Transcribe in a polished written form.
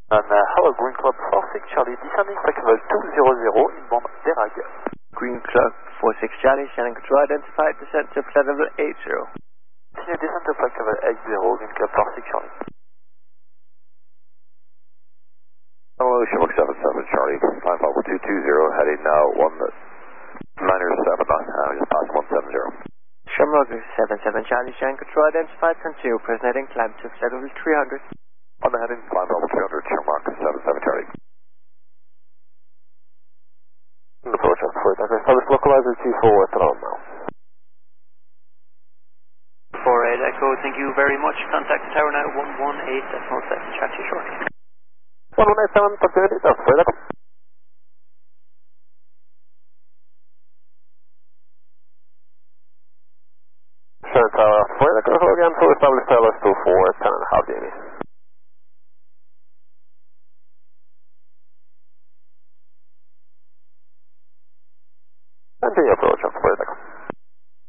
Hello, Green Club 46 Charlie, descending flight level 200, inbound Derag. Green Club 46 Charlie, sending control identified, descent to flight level 80. Continue descent to flight level 80, Green Club 46 Charlie. Hello, Shamrock 77 Charlie, climb level 220, heading now 197 knots, just past 170. Shamrock 77 Charlie, sending control identified, continue, present heading, climb to flight level 300. On the heading, climb level 300, Shamrock 77 Charlie. Approach on flight, service localizer 24, it's on now. 48 Echo, thank you very much. Contact the tower now, 118.7, chat to you shortly. 118.7, continuity, that's flight Echo. Sure, tower, flight Echo, hello again, full established tower, 24, 10.5 Jamie. Continue approach.